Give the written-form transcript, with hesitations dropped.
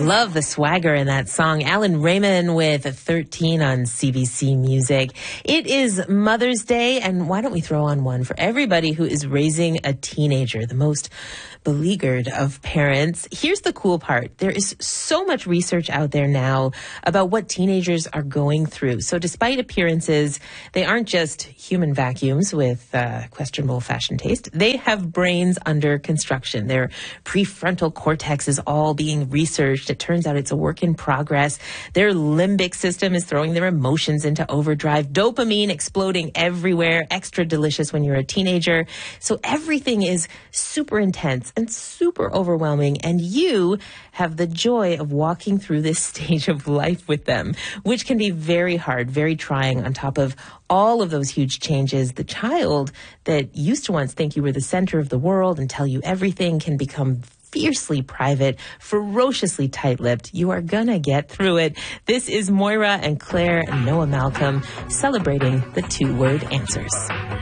Love the swagger in that song. Alan Raymond with 13 on CBC Music. It is Mother's Day, and why don't we throw on one for everybody who is raising a teenager, the most beleaguered of parents. Here's the cool part. There is so much research out there now about what teenagers are going through. So despite appearances, they aren't just human vacuums with questionable fashion taste. They have brains under construction. Their prefrontal cortex is all being researched. It turns out it's a work in progress. Their limbic system is throwing their emotions into overdrive. Dopamine exploding everywhere. Extra delicious when you're a teenager. So everything is super intense and super overwhelming, and you have the joy of walking through this stage of life with them, which can be very hard, very trying. On top of all of those huge changes, the child that used to once think you were the center of the world and tell you everything can become fiercely private, ferociously tight-lipped. You are gonna get through it. This is Moira and Claire and Noah Malcolm celebrating the two-word answers.